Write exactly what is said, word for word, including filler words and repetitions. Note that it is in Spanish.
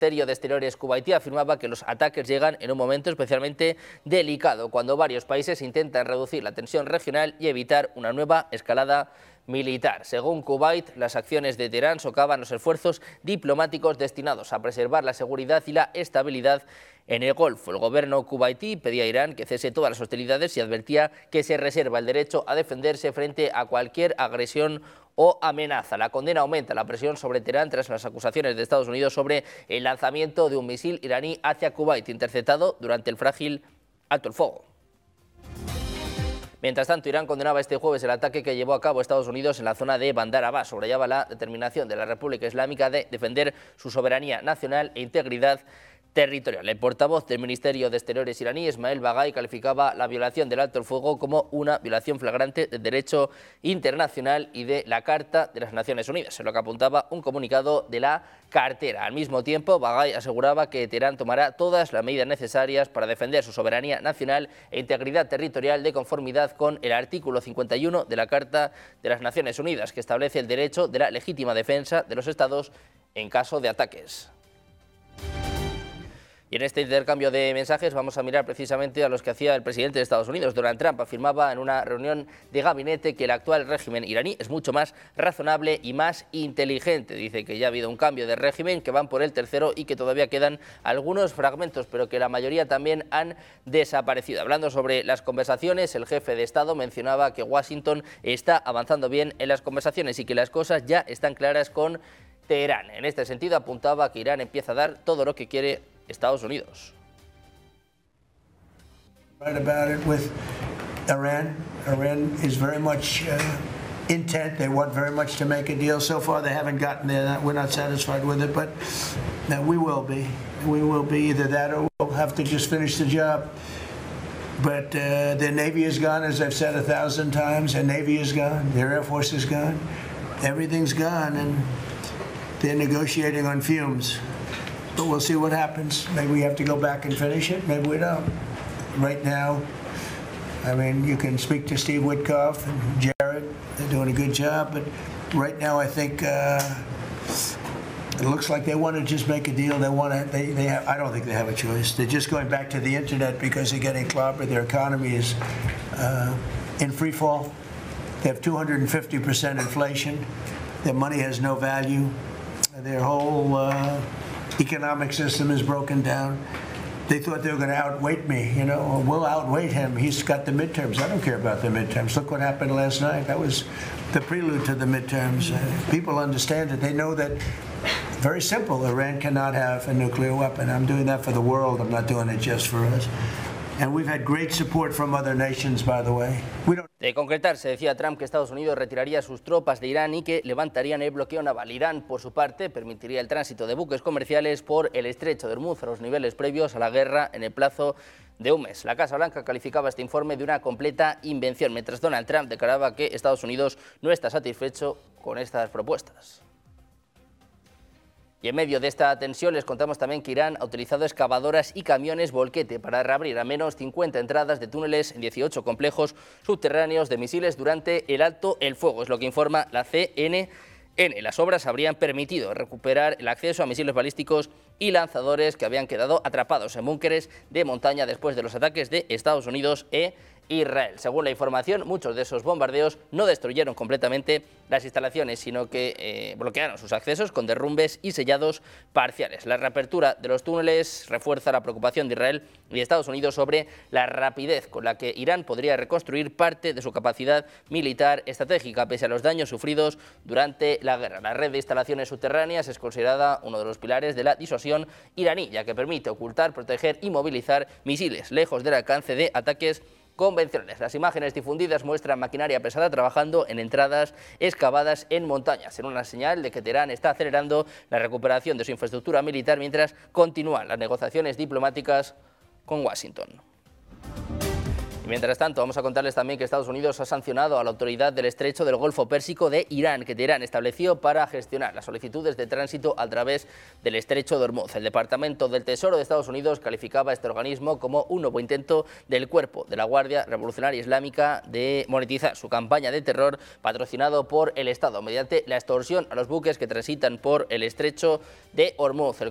El Ministerio de Exteriores kuwaití afirmaba que los ataques llegan en un momento especialmente delicado, cuando varios países intentan reducir la tensión regional y evitar una nueva escalada militar. Según Kuwait, las acciones de Teherán socavan los esfuerzos diplomáticos destinados a preservar la seguridad y la estabilidad en el Golfo. El gobierno kuwaití pedía a Irán que cese todas las hostilidades y advertía que se reserva el derecho a defenderse frente a cualquier agresión o amenaza. La condena aumenta la presión sobre Teherán tras las acusaciones de Estados Unidos sobre el lanzamiento de un misil iraní hacia Kuwait, interceptado durante el frágil alto el fuego. Mientras tanto, Irán condenaba este jueves el ataque que llevó a cabo Estados Unidos en la zona de Bandar Abbas. Subrayaba la determinación de la República Islámica de defender su soberanía nacional e integridad territorial. El portavoz del Ministerio de Exteriores iraní, Ismail Baghai, calificaba la violación del alto el fuego como una violación flagrante del derecho internacional y de la Carta de las Naciones Unidas, en lo que apuntaba un comunicado de la cartera. Al mismo tiempo, Baghai aseguraba que Teherán tomará todas las medidas necesarias para defender su soberanía nacional e integridad territorial de conformidad con el artículo cincuenta y uno de la Carta de las Naciones Unidas, que establece el derecho de la legítima defensa de los estados en caso de ataques. Y en este intercambio de mensajes vamos a mirar precisamente a los que hacía el presidente de Estados Unidos. Donald Trump afirmaba en una reunión de gabinete que el actual régimen iraní es mucho más razonable y más inteligente. Dice que ya ha habido un cambio de régimen, que van por el tercero y que todavía quedan algunos fragmentos, pero que la mayoría también han desaparecido. Hablando sobre las conversaciones, el jefe de Estado mencionaba que Washington está avanzando bien en las conversaciones y que las cosas ya están claras con Teherán. En este sentido, apuntaba que Irán empieza a dar todo lo que quiere Estados Unidos. Right about it with Iran. Iran is very much uh, intent. They want very much to make a deal. So far, they haven't gotten there. We're not satisfied with it, but uh, we will be. We will be either that or we'll have to just finish the job. But uh, their Navy is gone, as I've said a thousand times. Their Navy is gone. Their Air Force is gone. Everything's gone, and they're negotiating on fumes. But we'll see what happens. Maybe we have to go back and finish it. Maybe we don't. Right now, I mean, you can speak to Steve Witkoff and Jared. They're doing a good job. But right now, I think uh, it looks like they want to just make a deal. They want to. They, they have, I don't think they have a choice. They're just going back to the internet because they're getting clobbered. Their economy is uh, in free fall. They have two hundred fifty percent inflation. Their money has no value. Their whole uh, economic system is broken down. They thought they were going to outweight me, you know. We'll outweight him. He's got the midterms. I don't care about the midterms. Look what happened last night. That was the prelude to the midterms. Uh, people understand it. They know that, very simple, Iran cannot have a nuclear weapon. I'm doing that for the world. I'm not doing it just for us. And we've had great support from other nations, by the way. We don't De concretarse, decía Trump que Estados Unidos retiraría sus tropas de Irán y que levantarían el bloqueo naval. Irán, por su parte, permitiría el tránsito de buques comerciales por el estrecho de Hormuz a los niveles previos a la guerra en el plazo de un mes. La Casa Blanca calificaba este informe de una completa invención, mientras Donald Trump declaraba que Estados Unidos no está satisfecho con estas propuestas. Y en medio de esta tensión les contamos también que Irán ha utilizado excavadoras y camiones volquete para reabrir al menos cincuenta entradas de túneles en dieciocho complejos subterráneos de misiles durante el alto el fuego, es lo que informa la C N N. Las obras habrían permitido recuperar el acceso a misiles balísticos y lanzadores que habían quedado atrapados en búnkeres de montaña después de los ataques de Estados Unidos e Israel. Según la información, muchos de esos bombardeos no destruyeron completamente las instalaciones, sino que eh, bloquearon sus accesos con derrumbes y sellados parciales. La reapertura de los túneles refuerza la preocupación de Israel y Estados Unidos sobre la rapidez con la que Irán podría reconstruir parte de su capacidad militar estratégica, pese a los daños sufridos durante la guerra. La red de instalaciones subterráneas es considerada uno de los pilares de la disuasión iraní, ya que permite ocultar, proteger y movilizar misiles lejos del alcance de ataques convencionales. Las imágenes difundidas muestran maquinaria pesada trabajando en entradas excavadas en montañas, en una señal de que Teherán está acelerando la recuperación de su infraestructura militar mientras continúan las negociaciones diplomáticas con Washington. Y mientras tanto, vamos a contarles también que Estados Unidos ha sancionado a la autoridad del estrecho del Golfo Pérsico de Irán, que Teherán estableció para gestionar las solicitudes de tránsito a través del estrecho de Hormuz. El Departamento del Tesoro de Estados Unidos calificaba a este organismo como un nuevo intento del cuerpo de la Guardia Revolucionaria Islámica de monetizar su campaña de terror patrocinado por el Estado mediante la extorsión a los buques que transitan por el estrecho de Hormuz. El